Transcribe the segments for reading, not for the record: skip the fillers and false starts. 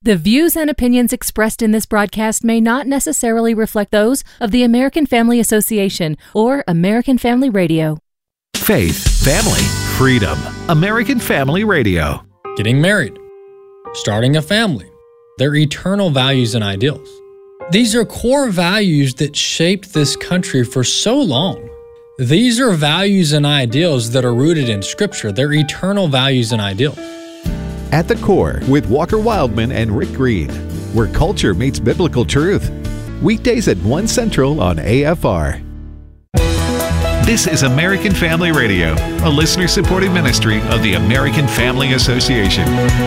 The views and opinions expressed in this broadcast may not necessarily reflect those of the American Family Association or American Family Radio. Faith, family, freedom. American Family Radio. Getting married, starting a family, their eternal values and ideals. These are core values that shaped this country for so long. These are values and ideals that are rooted in Scripture. They're eternal values and ideals. At the Core with Walker Wildman and Rick Green, where culture meets biblical truth. Weekdays at 1 Central on AFR. This is American Family Radio, a listener-supported ministry of the American Family Association.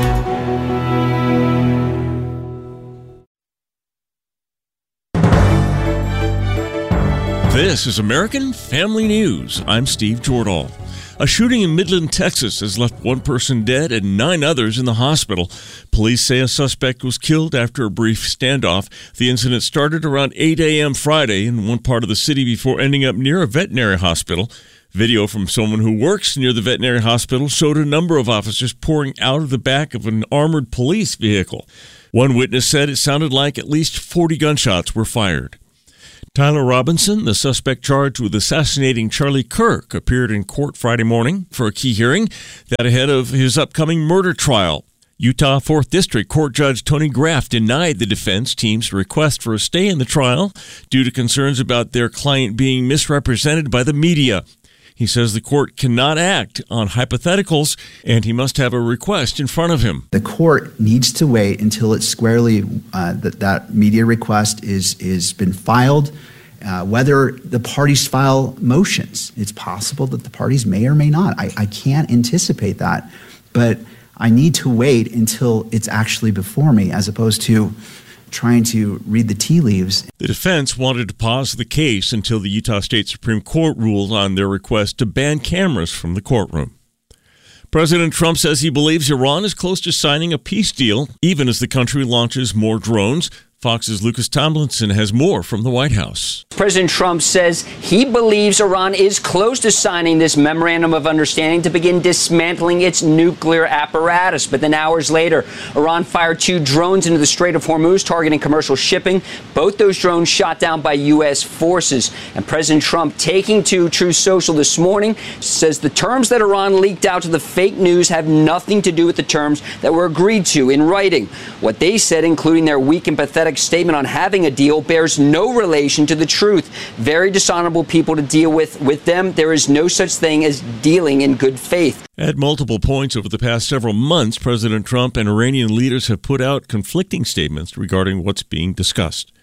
This is American Family News. I'm Steve Jordahl. A shooting in Midland, Texas has left one person dead and 9 others in the hospital. Police say a suspect was killed after a brief standoff. The incident started around 8 a.m. Friday in one part of the city before ending up near a veterinary hospital. Video from someone who works near the veterinary hospital showed a number of officers pouring out of the back of an armored police vehicle. One witness said it sounded like at least 40 gunshots were fired. Tyler Robinson, the suspect charged with assassinating Charlie Kirk, appeared in court Friday morning for a key hearing, that ahead of his upcoming murder trial. Utah 4th District Court Judge Tony Graff denied the defense team's request for a stay in the trial due to concerns about their client being misrepresented by the media. He says the court cannot act on hypotheticals, and he must have a request in front of him. The court needs to wait until it's squarely that media request is been filed. Whether the parties file motions, it's possible that the parties may or may not. I can't anticipate that, but I need to wait until it's actually before me, as opposed to trying to read the tea leaves. The defense wanted to pause the case until the Utah State Supreme Court ruled on their request to ban cameras from the courtroom. President Trump says he believes Iran is close to signing a peace deal, even as the country launches more drones. Fox's Lucas Tomlinson has more from the White House. President Trump says he believes Iran is close to signing this memorandum of understanding to begin dismantling its nuclear apparatus. But then hours later, Iran fired 2 drones into the Strait of Hormuz, targeting commercial shipping. Both those drones shot down by U.S. forces. And President Trump, taking to Truth Social this morning, says the terms that Iran leaked out to the fake news have nothing to do with the terms that were agreed to in writing. What they said, including their weak and pathetic statement on having a deal, bears no relation to the truth. Very dishonorable people to deal with. With them, there is no such thing as dealing in good faith. At multiple points over the past several months, President Trump and Iranian leaders have put out conflicting statements regarding what's being discussed.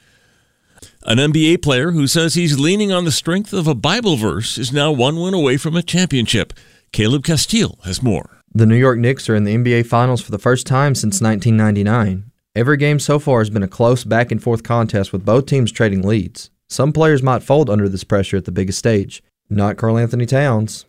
An NBA player who says he's leaning on the strength of a Bible verse is now one win away from a championship. Caleb Castile has more. The New York Knicks are in the NBA Finals for the first time since 1999. Every game so far has been a close back-and-forth contest with both teams trading leads. Some players might fold under this pressure at the biggest stage. Not Karl-Anthony Towns.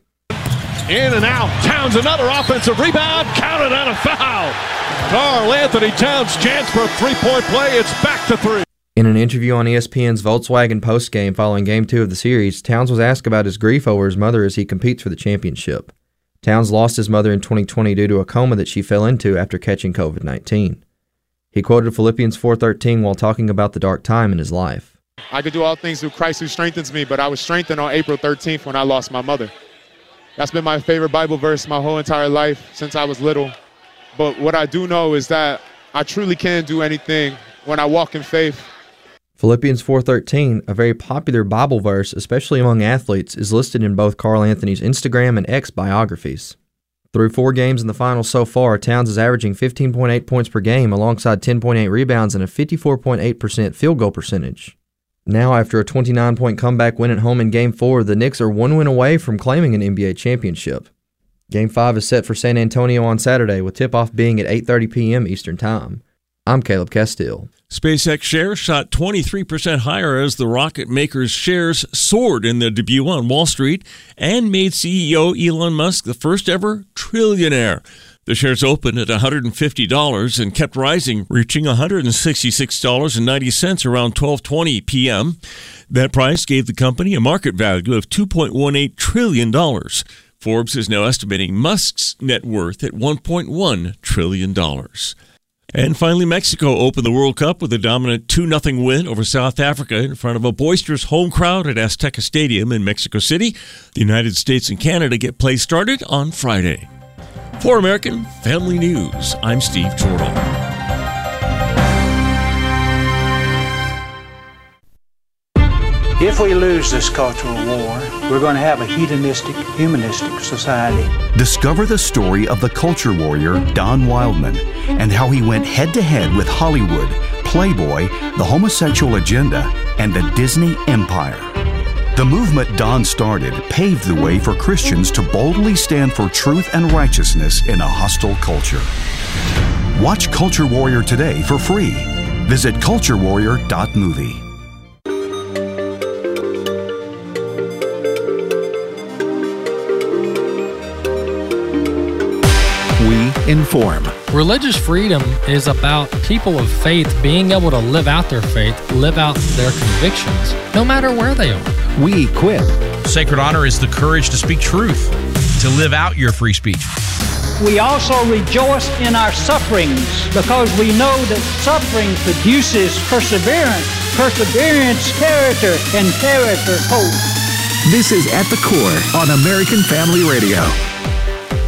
In and out. Towns, another offensive rebound. Counted on a foul. Karl-Anthony Towns' chance for a three-point play. It's back to 3. In an interview on ESPN's Volkswagen postgame following Game 2 of the series, Towns was asked about his grief over his mother as he competes for the championship. Towns lost his mother in 2020 due to a coma that she fell into after catching COVID-19. He quoted Philippians 4:13 while talking about the dark time in his life. I could do all things through Christ who strengthens me, but I was strengthened on April 13th when I lost my mother. That's been my favorite Bible verse my whole entire life since I was little. But what I do know is that I truly can do anything when I walk in faith. Philippians 4:13, a very popular Bible verse, especially among athletes, is listed in both Karl-Anthony's Instagram and X biographies. Through 4 games in the finals so far, Towns is averaging 15.8 points per game alongside 10.8 rebounds and a 54.8% field goal percentage. Now, after a 29-point comeback win at home in Game 4, the Knicks are 1 win away from claiming an NBA championship. Game 5 is set for San Antonio on Saturday, with tip-off being at 8:30 p.m. Eastern Time. I'm Caleb Castile. SpaceX shares shot 23% higher as the rocket maker's shares soared in their debut on Wall Street and made CEO Elon Musk the first ever trillionaire. The shares opened at $150 and kept rising, reaching $166.90 around 12:20 p.m. That price gave the company a market value of $2.18 trillion. Forbes is now estimating Musk's net worth at $1.1 trillion. And finally, Mexico opened the World Cup with a dominant 2-0 win over South Africa in front of a boisterous home crowd at Azteca Stadium in Mexico City. The United States and Canada get play started on Friday. For American Family News, I'm Steve Jordahl. If we lose this cultural war, we're going to have a hedonistic, humanistic society. Discover the story of the culture warrior Don Wildman and how he went head-to-head with Hollywood, Playboy, the homosexual agenda, and the Disney empire. The movement Don started paved the way for Christians to boldly stand for truth and righteousness in a hostile culture. Watch Culture Warrior today for free. Visit culturewarrior.movie. Inform. Religious freedom is about people of faith being able to live out their faith, live out their convictions, no matter where they are. We equip. Sacred honor is the courage to speak truth, to live out your free speech. We also rejoice in our sufferings because we know that suffering produces perseverance, perseverance, character, and character, hope. This is At the Core on American Family Radio.